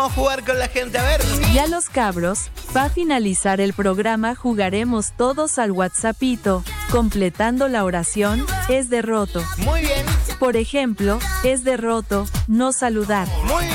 Vamos a jugar con la gente, a ver. Ya los cabros, va a finalizar el programa, jugaremos todos al WhatsAppito, completando la oración, es derroto. Muy bien. Por ejemplo, es derroto, no saludar. Muy